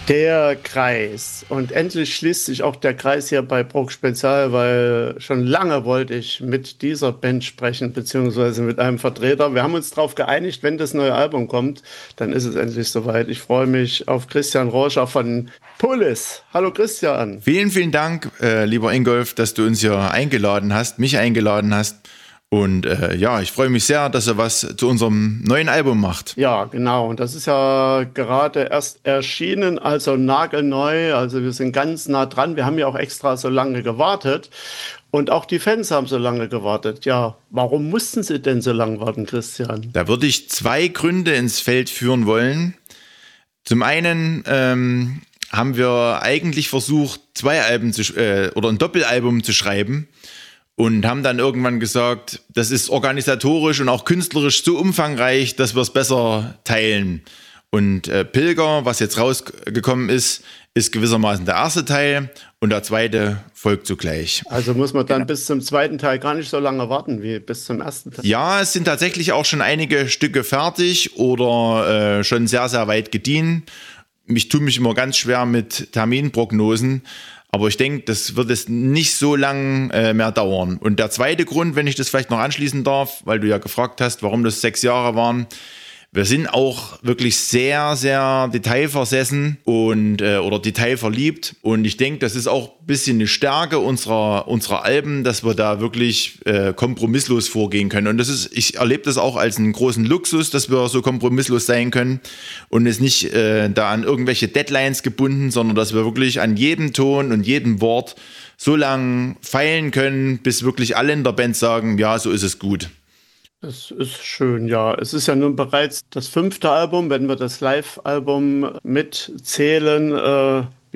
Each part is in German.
Der Kreis. Und endlich schließt sich auch der Kreis hier bei Bruch Spezial, weil schon lange wollte ich mit dieser Band sprechen, beziehungsweise mit einem Vertreter. Wir haben uns darauf geeinigt, wenn das neue Album kommt, dann ist es endlich soweit. Ich freue mich auf Christian Rorschach von Pulis. Hallo Christian. Vielen, vielen Dank, lieber Ingolf, dass du uns hier eingeladen hast, mich eingeladen hast. Und ja, ich freue mich sehr, dass er was zu unserem neuen Album macht. Ja, genau. Und das ist ja gerade erst erschienen, also nagelneu. Also wir sind ganz nah dran. Wir haben ja auch extra so lange gewartet. Und auch die Fans haben so lange gewartet. Ja, warum mussten sie denn so lange warten, Christian? Da würde ich zwei Gründe ins Feld führen wollen. Zum einen haben wir eigentlich versucht, zwei Alben oder ein Doppelalbum zu schreiben. Und haben dann irgendwann gesagt, das ist organisatorisch und auch künstlerisch so umfangreich, dass wir es besser teilen. Und Pilger, was jetzt rausgekommen ist, ist gewissermaßen der erste Teil und der zweite folgt zugleich. Also muss man dann bis zum zweiten Teil gar nicht so lange warten wie bis zum ersten Teil? Ja, es sind tatsächlich auch schon einige Stücke fertig oder schon sehr, sehr weit gediehen. Ich tue mich immer ganz schwer mit Terminprognosen. Aber ich denke, das wird es nicht so lang mehr dauern. Und der zweite Grund, wenn ich das vielleicht noch anschließen darf, weil du ja gefragt hast, warum das 6 Jahre waren. Wir sind auch wirklich sehr, sehr detailversessen und oder detailverliebt. Und ich denke, das ist auch ein bisschen eine Stärke unserer Alben, dass wir da wirklich kompromisslos vorgehen können. Und ich erlebe das auch als einen großen Luxus, dass wir so kompromisslos sein können und es nicht da an irgendwelche Deadlines gebunden, sondern dass wir wirklich an jedem Ton und jedem Wort so lang feilen können, bis wirklich alle in der Band sagen, ja, so ist es gut. Es ist schön, ja. Es ist ja nun bereits das 5. Album, wenn wir das Live-Album mitzählen. Wie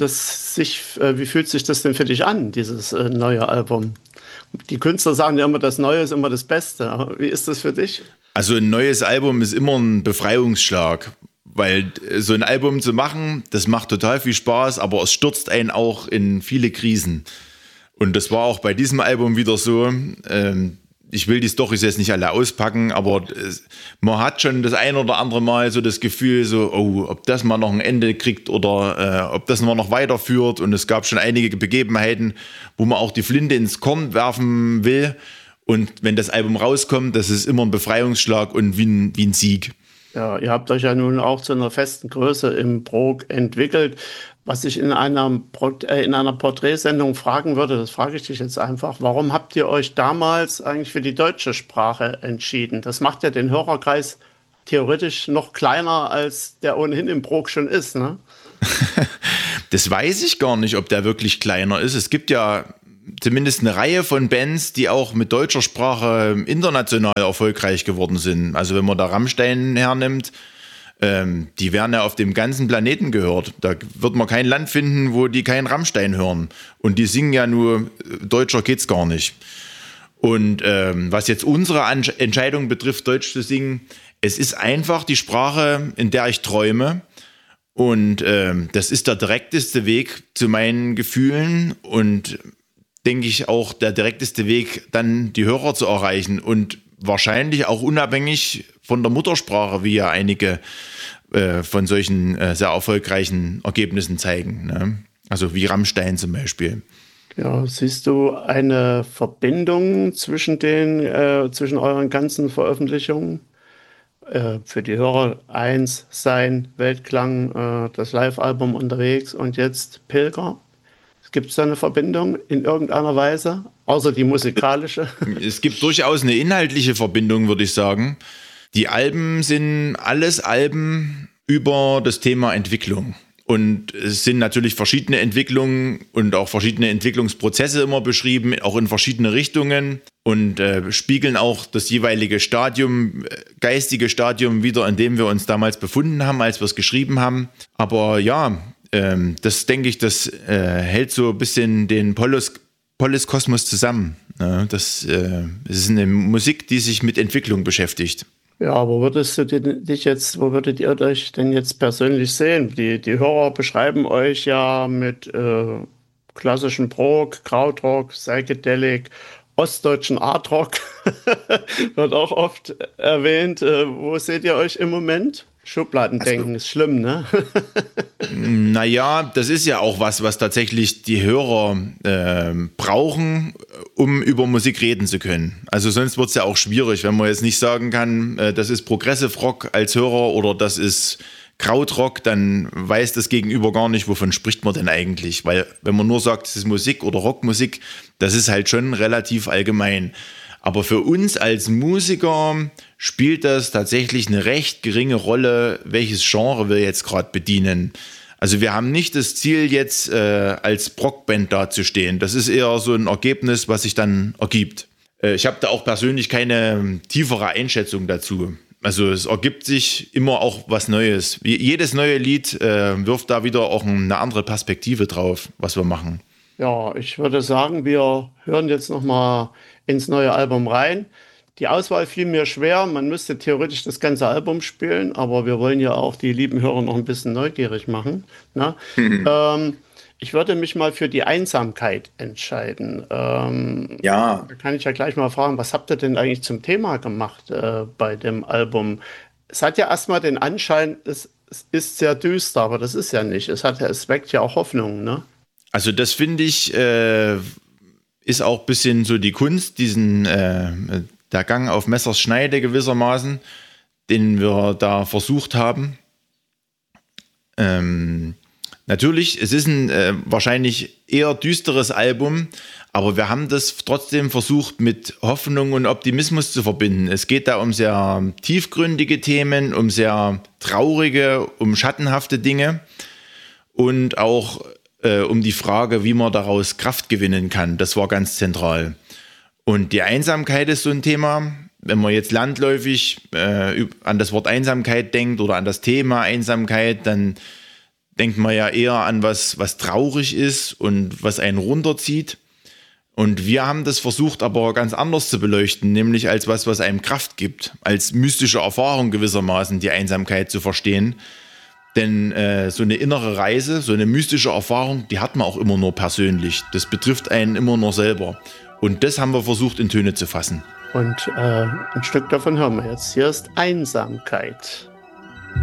wie fühlt sich das denn für dich an, dieses neue Album? Die Künstler sagen ja immer, das Neue ist immer das Beste. Aber wie ist das für dich? Also ein neues Album ist immer ein Befreiungsschlag, weil so ein Album zu machen, das macht total viel Spaß, aber es stürzt einen auch in viele Krisen. Und das war auch bei diesem Album wieder so. Ich will die Storys jetzt nicht alle auspacken, aber man hat schon das ein oder andere Mal so das Gefühl, so, oh, ob das mal noch ein Ende kriegt oder ob das mal noch weiterführt. Und es gab schon einige Begebenheiten, wo man auch die Flinte ins Korn werfen will. Und wenn das Album rauskommt, das ist immer ein Befreiungsschlag und wie ein Sieg. Ja, ihr habt euch ja nun auch zu einer festen Größe im Prog entwickelt. Was ich in einer Porträtsendung fragen würde, das frage ich dich jetzt einfach. Warum habt ihr euch damals eigentlich für die deutsche Sprache entschieden? Das macht ja den Hörerkreis theoretisch noch kleiner, als der ohnehin im Prog schon ist, ne? Das weiß ich gar nicht, ob der wirklich kleiner ist. Es gibt ja zumindest eine Reihe von Bands, die auch mit deutscher Sprache international erfolgreich geworden sind. Also wenn man da Rammstein hernimmt, die werden ja auf dem ganzen Planeten gehört. Da wird man kein Land finden, wo die keinen Rammstein hören. Und die singen ja nur, deutscher geht's gar nicht. Und was jetzt unsere Entscheidung betrifft, Deutsch zu singen, es ist einfach die Sprache, in der ich träume. Und das ist der direkteste Weg zu meinen Gefühlen und denke ich auch der direkteste Weg, dann die Hörer zu erreichen und wahrscheinlich auch unabhängig von der Muttersprache, wie ja einige von solchen sehr erfolgreichen Ergebnissen zeigen. Ne? Also wie Rammstein zum Beispiel. Ja, siehst du eine Verbindung zwischen zwischen euren ganzen Veröffentlichungen? Für die Hörer eins sein, Weltklang, das Live-Album unterwegs und jetzt Pilger. Gibt es da eine Verbindung in irgendeiner Weise, außer die musikalische? Es gibt durchaus eine inhaltliche Verbindung, würde ich sagen. Die Alben sind alles Alben über das Thema Entwicklung. Und es sind natürlich verschiedene Entwicklungen und auch verschiedene Entwicklungsprozesse immer beschrieben, auch in verschiedene Richtungen und spiegeln auch das jeweilige Stadium, geistige Stadium wider, in dem wir uns damals befunden haben, als wir es geschrieben haben. Aber ja, das denke ich, das hält so ein bisschen den Polis-Kosmos zusammen. Ja, das ist eine Musik, die sich mit Entwicklung beschäftigt. Ja, aber wo würdet ihr euch denn jetzt persönlich sehen? Die Hörer beschreiben euch ja mit klassischen Prog, Krautrock, Psychedelic, ostdeutschen Artrock, wird auch oft erwähnt. Wo seht ihr euch im Moment? Schubladendenken ist schlimm, ne? Naja, das ist ja auch was tatsächlich die Hörer brauchen, um über Musik reden zu können. Also sonst wird es ja auch schwierig, wenn man jetzt nicht sagen kann, das ist Progressive Rock als Hörer oder das ist Krautrock, dann weiß das Gegenüber gar nicht, wovon spricht man denn eigentlich. Weil wenn man nur sagt, es ist Musik oder Rockmusik, das ist halt schon relativ allgemein. Aber für uns als Musiker spielt das tatsächlich eine recht geringe Rolle, welches Genre wir jetzt gerade bedienen. Also wir haben nicht das Ziel, jetzt als Rockband dazustehen. Das ist eher so ein Ergebnis, was sich dann ergibt. Ich habe da auch persönlich keine tiefere Einschätzung dazu. Also es ergibt sich immer auch was Neues. Jedes neue Lied wirft da wieder auch eine andere Perspektive drauf, was wir machen. Ja, ich würde sagen, wir hören jetzt noch mal ins neue Album rein. Die Auswahl fiel mir schwer. Man müsste theoretisch das ganze Album spielen, aber wir wollen ja auch die lieben Hörer noch ein bisschen neugierig machen. Ne? Ich würde mich mal für die Einsamkeit entscheiden. Ja, Da kann ich ja gleich mal fragen, was habt ihr denn eigentlich zum Thema gemacht bei dem Album? Es hat ja erstmal den Anschein, es ist sehr düster, aber das ist ja nicht. Es weckt ja auch Hoffnung, ne? Also das finde ich, ist auch ein bisschen so die Kunst, der Gang auf Messers Schneide gewissermaßen, den wir da versucht haben. Natürlich, es ist ein wahrscheinlich eher düsteres Album, aber wir haben das trotzdem versucht mit Hoffnung und Optimismus zu verbinden. Es geht da um sehr tiefgründige Themen, um sehr traurige, um schattenhafte Dinge und auch um die Frage, wie man daraus Kraft gewinnen kann. Das war ganz zentral. Und die Einsamkeit ist so ein Thema. Wenn man jetzt landläufig an das Wort Einsamkeit denkt oder an das Thema Einsamkeit, dann denkt man ja eher an was traurig ist und was einen runterzieht. Und wir haben das versucht, aber ganz anders zu beleuchten, nämlich als was einem Kraft gibt, als mystische Erfahrung gewissermaßen die Einsamkeit zu verstehen. Denn so eine innere Reise, so eine mystische Erfahrung, die hat man auch immer nur persönlich. Das betrifft einen immer nur selber. Und das haben wir versucht in Töne zu fassen. Und ein Stück davon hören wir jetzt. Hier ist Einsamkeit.